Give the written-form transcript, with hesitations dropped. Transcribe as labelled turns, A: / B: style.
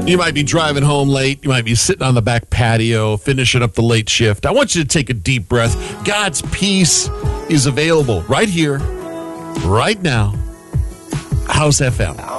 A: You might be driving home late. You might be sitting on the back patio, finishing up the late shift. I want you to take a deep breath. God's peace is available right here, right now. House FM.